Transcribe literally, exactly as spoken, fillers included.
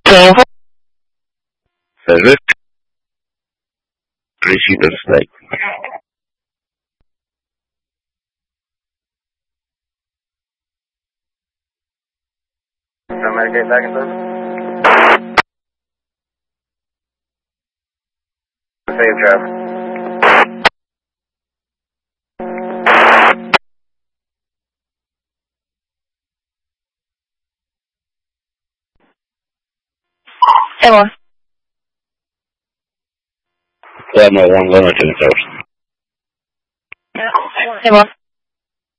Says this. Pretty shooting a snake. Medicaid back in service. Save traffic. Hey, Mom. Yeah, my one limit in service. Hey, Mom.